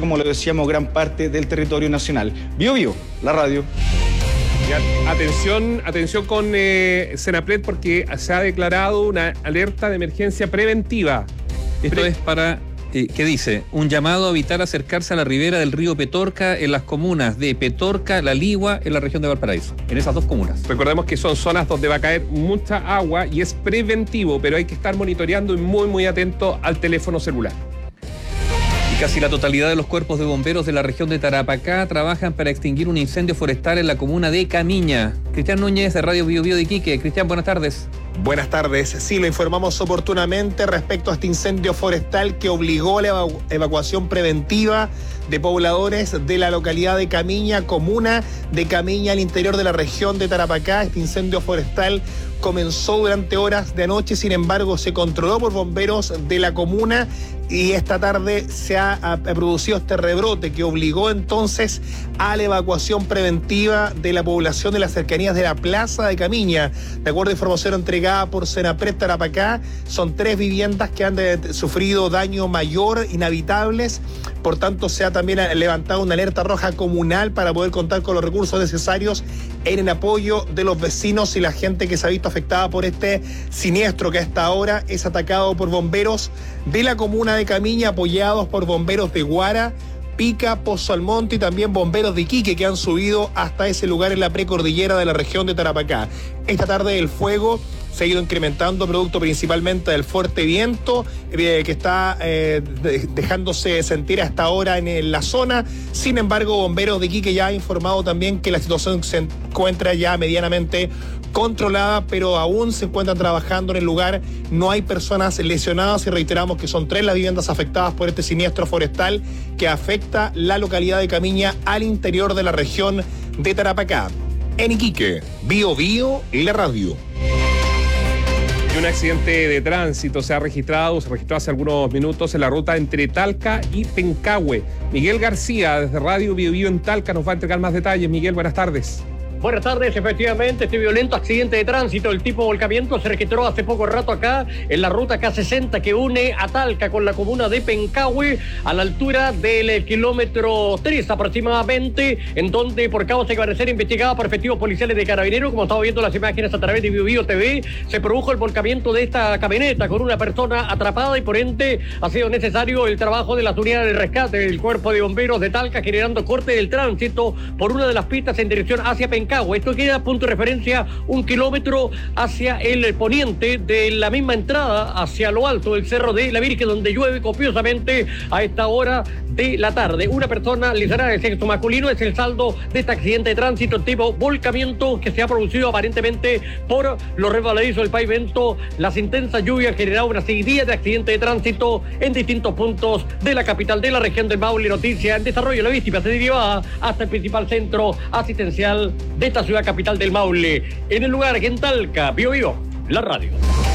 como lo decíamos, gran parte del territorio nacional. Biobío, la radio. Atención con Senapred, porque se ha declarado una alerta de emergencia preventiva. Esto es para, ¿qué dice? Un llamado a evitar acercarse a la ribera del río Petorca en las comunas de Petorca, La Ligua, en la región de Valparaíso, en esas dos comunas. Recordemos que son zonas donde va a caer mucha agua y es preventivo, pero hay que estar monitoreando y muy atento al teléfono celular. Casi la totalidad de los cuerpos de bomberos de la región de Tarapacá trabajan para extinguir un incendio forestal en la comuna de Camiña. Cristian Núñez, de Radio Biobío de Iquique. Cristian, buenas tardes. Buenas tardes. Sí, lo informamos oportunamente respecto a este incendio forestal que obligó a la evacuación preventiva de pobladores de la localidad de Camiña, comuna de Camiña, al interior de la región de Tarapacá. Este incendio forestal comenzó durante horas de anoche, sin embargo se controló por bomberos de la comuna y esta tarde se ha producido este rebrote que obligó entonces a la evacuación preventiva de la población de las cercanías de la plaza de Camiña. De acuerdo a información entregada por Senapred Tarapacá, son 3 viviendas que han sufrido daño mayor, inhabitables. Por tanto, se ha también levantado una alerta roja comunal para poder contar con los recursos necesarios en el apoyo de los vecinos y la gente que se ha visto afectada por este siniestro que hasta ahora es atacado por bomberos de la comuna de Camiña, apoyados por bomberos de Guara, Pica, Pozo Almonte y también bomberos de Iquique que han subido hasta ese lugar en la precordillera de la región de Tarapacá. Esta tarde el fuego se ha ido incrementando producto principalmente del fuerte viento que está dejándose sentir hasta ahora en la zona. Sin embargo, bomberos de Iquique ya ha informado también que la situación se encuentra ya medianamente controlada, pero aún se encuentran trabajando en el lugar. No hay personas lesionadas y reiteramos que son 3 las viviendas afectadas por este siniestro forestal que afecta la localidad de Camiña al interior de la región de Tarapacá. En Iquique, Biobío y la radio. Y un accidente de tránsito se registró hace algunos minutos en la ruta entre Talca y Pencahue. Miguel García, desde Radio Biobío en Talca, nos va a entregar más detalles. Miguel, buenas tardes. Buenas tardes, efectivamente, este violento accidente de tránsito, el tipo de volcamiento se registró hace poco rato acá en la ruta K60 que une a Talca con la comuna de Pencahue a la altura del kilómetro 3 aproximadamente, en donde por causa que va a ser investigada por efectivos policiales de Carabineros, como estamos viendo las imágenes a través de Biobío TV, se produjo el volcamiento de esta camioneta con una persona atrapada y por ende ha sido necesario el trabajo de las unidades de rescate del cuerpo de bomberos de Talca, generando corte del tránsito por una de las pistas en dirección hacia Pencahue. Esto queda, punto de referencia, 1 kilómetro hacia el poniente de la misma entrada hacia lo alto del Cerro de la Virgen, donde llueve copiosamente a esta hora de la tarde. Una persona lesionada de sexo masculino es el saldo de este accidente de tránsito tipo volcamiento que se ha producido aparentemente por los resbaladizos del pavimento. Las intensas lluvias han generado una seguidilla de accidentes de tránsito en distintos puntos de la capital de la región del Maule. Noticia en desarrollo, la víctima se derivaba hasta el principal centro asistencial de esta ciudad capital del Maule. En el lugar que en Talca, Biobío, la radio.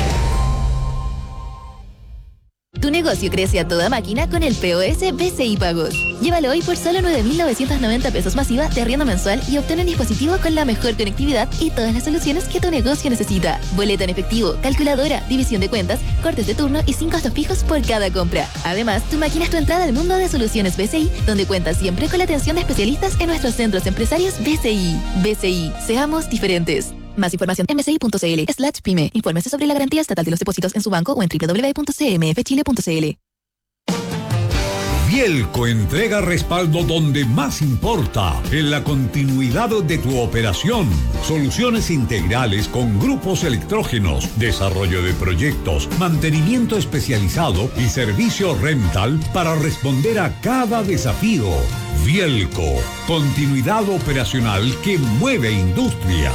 Tu negocio crece a toda máquina con el POS BCI Pagos. Llévalo hoy por solo 9.990 pesos masiva de arriendo mensual y obtén un dispositivo con la mejor conectividad y todas las soluciones que tu negocio necesita. Boleta en efectivo, calculadora, división de cuentas, cortes de turno y 5 costos fijos por cada compra. Además, tu máquina es tu entrada al mundo de soluciones BCI, donde cuentas siempre con la atención de especialistas en nuestros centros empresarios BCI. BCI, seamos diferentes. Más información en bci.cl/pyme. Infórmese sobre la garantía estatal de los depósitos en su banco o en www.cmfchile.cl. Vielco entrega respaldo donde más importa, en la continuidad de tu operación. Soluciones integrales con grupos electrógenos, desarrollo de proyectos, mantenimiento especializado y servicio rental para responder a cada desafío. Vielco, continuidad operacional que mueve industrias.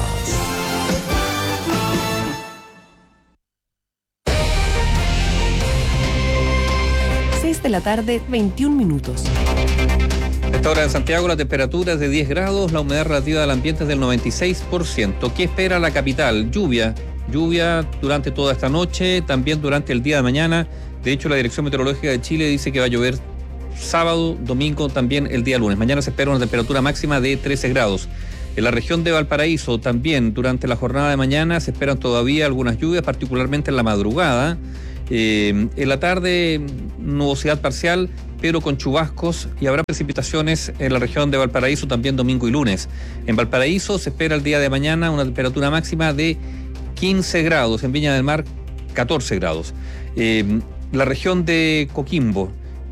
6 de la tarde, 21 minutos. A esta hora en Santiago la temperatura es de 10 grados, la humedad relativa del ambiente es del 96%. ¿Qué espera la capital? Lluvia durante toda esta noche, también durante el día de mañana. De hecho, la Dirección Meteorológica de Chile dice que va a llover sábado, domingo, también el día lunes. Mañana se espera una temperatura máxima de 13 grados. En la región de Valparaíso también durante la jornada de mañana se esperan todavía algunas lluvias, particularmente en la madrugada. En la tarde, nubosidad parcial, pero con chubascos, y habrá precipitaciones en la región de Valparaíso también domingo y lunes. En Valparaíso se espera el día de mañana una temperatura máxima de 15 grados, en Viña del Mar 14 grados. La región de Coquimbo,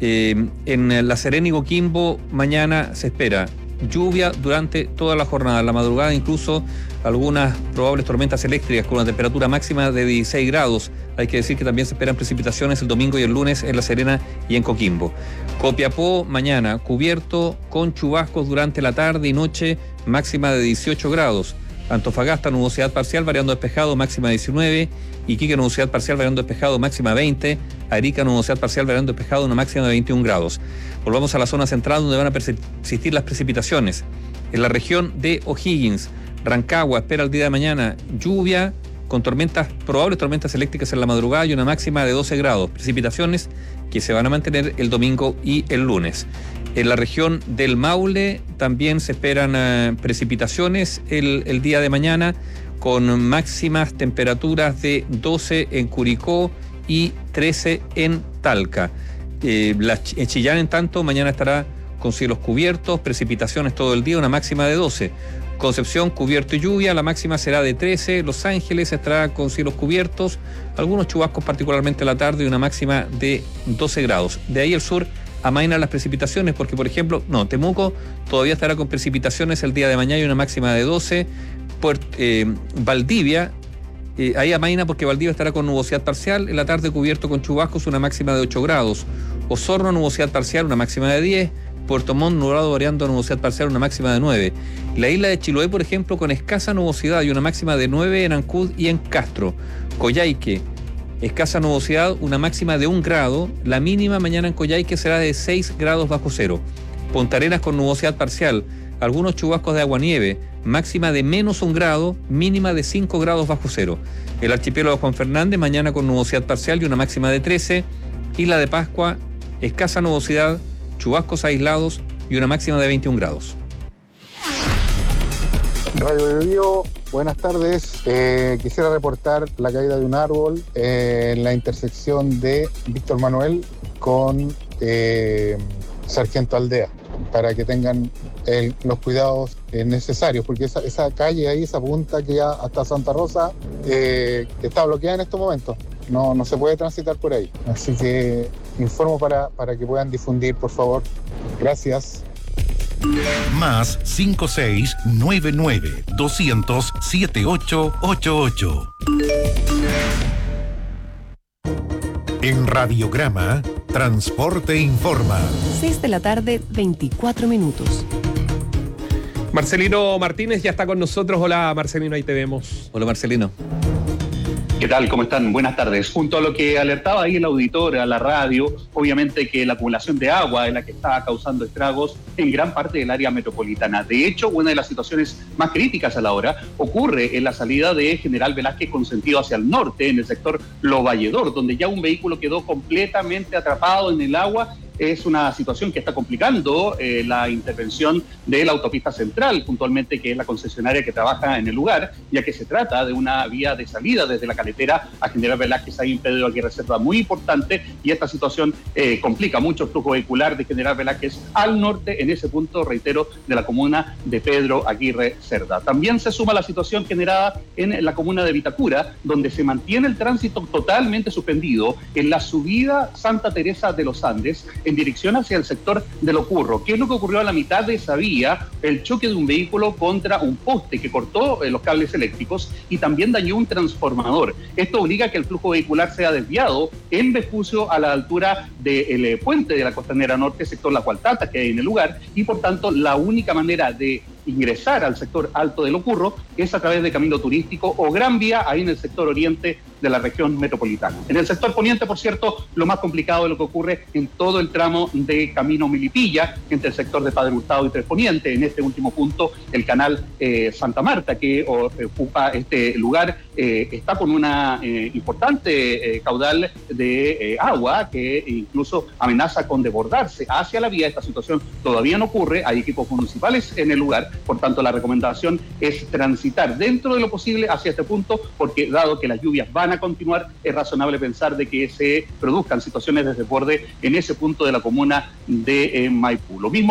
en La Serena y Coquimbo mañana se espera lluvia durante toda la jornada, en la madrugada incluso algunas probables tormentas eléctricas con una temperatura máxima de 16 grados. Hay que decir que también se esperan precipitaciones el domingo y el lunes en La Serena y en Coquimbo. Copiapó mañana cubierto con chubascos durante la tarde y noche, máxima de 18 grados. Antofagasta nubosidad parcial variando despejado, máxima 19. Iquique nubosidad parcial variando despejado, máxima 20. Arica nubosidad parcial variando despejado, una máxima de 21 grados. Volvamos a la zona central donde van a persistir las precipitaciones. En la región de O'Higgins, Rancagua espera el día de mañana lluvia con probables tormentas eléctricas en la madrugada y una máxima de 12 grados. Precipitaciones que se van a mantener el domingo y el lunes. En la región del Maule también se esperan precipitaciones el día de mañana con máximas temperaturas de 12 en Curicó y 13 en Talca. En Chillán, en tanto, mañana estará con cielos cubiertos, precipitaciones todo el día, una máxima de 12. Concepción, cubierto y lluvia, la máxima será de 13. Los Ángeles estará con cielos cubiertos, algunos chubascos particularmente a la tarde y una máxima de 12 grados. De ahí el sur amainan las precipitaciones porque, por ejemplo, Temuco todavía estará con precipitaciones el día de mañana y una máxima de 12. Valdivia, ahí amaina porque Valdivia estará con nubosidad parcial, en la tarde cubierto con chubascos, una máxima de 8 grados. Osorno, nubosidad parcial, una máxima de 10. Puerto Montt, nublado variando nubosidad parcial, una máxima de 9. La isla de Chiloé, por ejemplo, con escasa nubosidad y una máxima de 9 en Ancud y en Castro. Coyhaique, escasa nubosidad, una máxima de 1 grado. La mínima mañana en Coyhaique será de 6 grados bajo cero. Punta Arenas con nubosidad parcial, algunos chubascos de aguanieve, máxima de -1 grado, mínima de 5 grados bajo cero. El archipiélago de Juan Fernández, mañana con nubosidad parcial y una máxima de 13. Isla de Pascua, escasa nubosidad, chubascos aislados y una máxima de 21 grados. Radio Biobío, buenas tardes. Quisiera reportar la caída de un árbol en la intersección de Víctor Manuel con Sargento Aldea, para que tengan los cuidados necesarios, porque esa calle ahí, esa punta que ya hasta Santa Rosa está bloqueada en estos momentos. No se puede transitar por ahí. Así que informo para que puedan difundir, por favor. Gracias. Más 5699-200-7888. En Radiograma, Transporte Informa. 6 de la tarde, 24 minutos. Marcelino Martínez ya está con nosotros. Hola, Marcelino, ahí te vemos. Hola, Marcelino. ¿Qué tal? ¿Cómo están? Buenas tardes. Junto a lo que alertaba ahí el auditor a la radio, obviamente que la acumulación de agua es la que está causando estragos en gran parte del área metropolitana. De hecho, una de las situaciones más críticas a la hora ocurre en la salida de General Velázquez con sentido hacia el norte, en el sector Lo Valledor, donde ya un vehículo quedó completamente atrapado en el agua. Es una situación que está complicando la intervención de la autopista central, puntualmente, que es la concesionaria que trabaja en el lugar, ya que se trata de una vía de salida desde la carretera a General Velázquez. Hay un Pedro Aguirre Cerda muy importante y esta situación complica mucho el flujo vehicular de General Velázquez al norte, en ese punto, reitero, de la comuna de Pedro Aguirre Cerda. También se suma la situación generada en la comuna de Vitacura, donde se mantiene el tránsito totalmente suspendido en la subida Santa Teresa de los Andes, en dirección hacia el sector de Lo Curro. ¿Qué es lo que ocurrió a la mitad de esa vía? El choque de un vehículo contra un poste que cortó los cables eléctricos y también dañó un transformador. Esto obliga a que el flujo vehicular sea desviado en Vespucio a la altura del puente de la Costanera Norte, sector La Cualtata, que hay en el lugar, y por tanto la única manera de ingresar al sector alto de Lo Curro es a través de camino turístico o gran vía ahí en el sector oriente de la región metropolitana. En el sector poniente, por cierto, lo más complicado es lo que ocurre en todo el tramo de camino Milipilla, entre el sector de Padre Hurtado y Tres Poniente. En este último punto, el canal Santa Marta, que ocupa este lugar, está con una importante caudal de agua que incluso amenaza con desbordarse hacia la vía. Esta situación todavía no ocurre, hay equipos municipales en el lugar, por tanto la recomendación es transitar dentro de lo posible hacia este punto, porque dado que las lluvias van a continuar, es razonable pensar de que se produzcan situaciones de desborde en ese punto de la comuna de Maipú. Lo mismo